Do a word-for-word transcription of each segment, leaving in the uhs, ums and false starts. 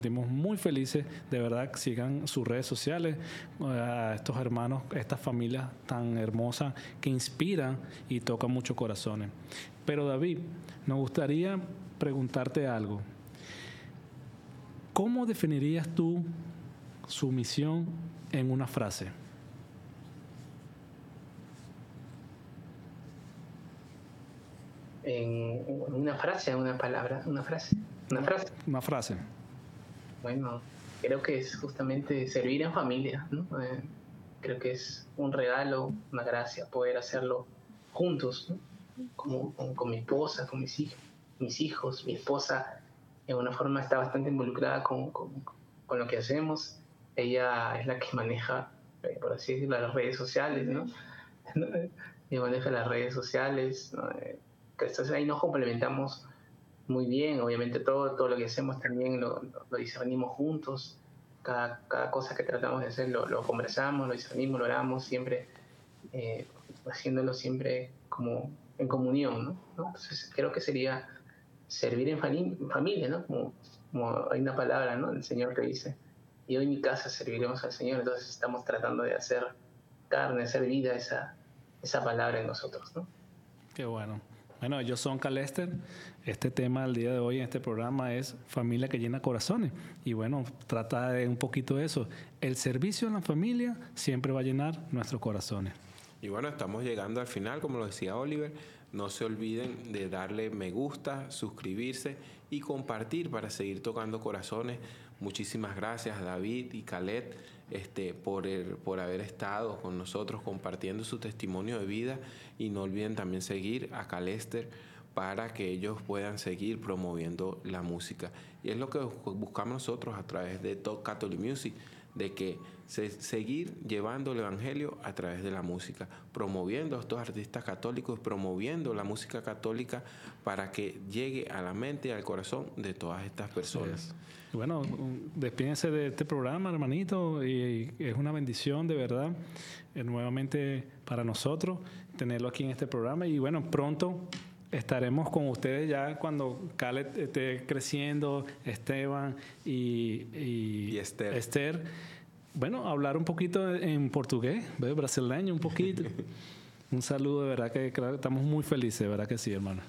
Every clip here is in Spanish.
Estamos muy felices, de verdad, que sigan sus redes sociales, a estos hermanos, a estas familias tan hermosas que inspiran y tocan muchos corazones. Pero David, nos gustaría preguntarte algo. ¿Cómo definirías tú su misión en una frase? En una frase, una palabra, una frase, una frase. Una frase. Bueno, creo que es justamente servir en familia, ¿no? Eh, creo que es un regalo, una gracia poder hacerlo juntos, ¿no? Como, con, con mi esposa, con mis hijos, mis hijos, mi esposa, de alguna forma está bastante involucrada con, con, con lo que hacemos. Ella es la que maneja, eh, por así decirlo, las redes sociales, ¿no? Y maneja las redes sociales, ¿no? Eh, entonces ahí nos complementamos muy bien. Obviamente todo, todo lo que hacemos también lo, lo, lo discernimos juntos. Cada, cada cosa que tratamos de hacer lo, lo conversamos, lo discernimos, lo oramos, siempre eh, haciéndolo siempre como en comunión, ¿no? ¿no? Entonces creo que sería servir en, fami- en familia, ¿no? Como, como hay una palabra, ¿no? El Señor que dice, y hoy en mi casa serviremos al Señor. Entonces estamos tratando de hacer carne, hacer vida esa, esa palabra en nosotros, ¿no? Qué bueno. Bueno, yo soy Calester. Este tema del día de hoy en este programa es familia que llena corazones. Y bueno, trata de un poquito de eso. El servicio en la familia siempre va a llenar nuestros corazones. Y bueno, estamos llegando al final, como lo decía Oliver. No se olviden de darle me gusta, suscribirse y compartir para seguir tocando corazones. Muchísimas gracias David y Khaled este, por, el, por haber estado con nosotros compartiendo su testimonio de vida. Y no olviden también seguir a Calester para que ellos puedan seguir promoviendo la música. Y es lo que buscamos nosotros a través de Talk Catholic Music, de que se, seguir llevando el evangelio a través de la música, promoviendo a estos artistas católicos, promoviendo la música católica para que llegue a la mente y al corazón de todas estas personas. Sí. Bueno, despídense de este programa, hermanito, y es una bendición de verdad, eh, nuevamente para nosotros tenerlo aquí en este programa. Y bueno, pronto estaremos con ustedes ya cuando Caleb esté creciendo, Esteban y, y, y Esther. Esther. Bueno, hablar un poquito en portugués, ¿ves? Brasileño un poquito. Un saludo, de verdad que claro, estamos muy felices, de verdad que sí, hermano.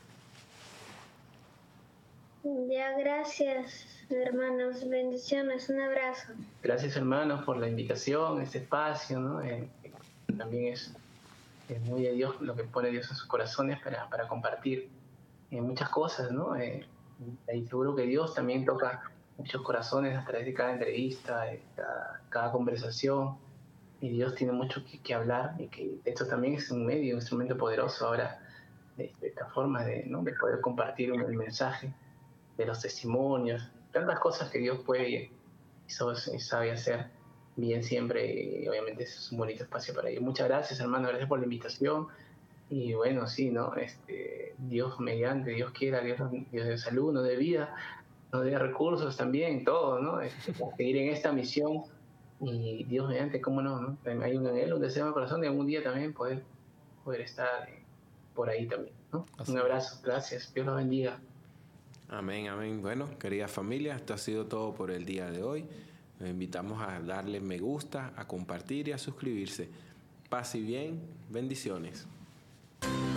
Ya, gracias, hermanos. Bendiciones, un abrazo. Gracias, hermanos, por la invitación, este espacio, ¿no? Eh, también es, es muy de Dios lo que pone Dios en sus corazones para, para compartir eh, muchas cosas, ¿no? Eh, y seguro que Dios también toca muchos corazones a través de cada entrevista, de cada, cada conversación. Y Dios tiene mucho que, que hablar, y que esto también es un medio, un instrumento poderoso ahora de, de esta forma de, ¿no? de poder compartir un, el mensaje, de los testimonios, tantas cosas que Dios puede y sabe hacer bien siempre, y obviamente es un bonito espacio para ello. Muchas gracias, hermano, gracias por la invitación. Y bueno, sí, ¿no? Este, Dios mediante, Dios quiera, Dios, Dios de salud, no de vida, no de recursos también, todo, ¿no? Este, seguir en esta misión, y Dios mediante, cómo no, ¿no? Hay un anhelo, un deseo en el corazón de algún día también poder, poder estar eh, por ahí también, ¿no? Así. Un abrazo, gracias, Dios los bendiga. Amén, amén. Bueno, querida familia, esto ha sido todo por el día de hoy. Los invitamos a darle me gusta, a compartir y a suscribirse. Paz y bien, bendiciones.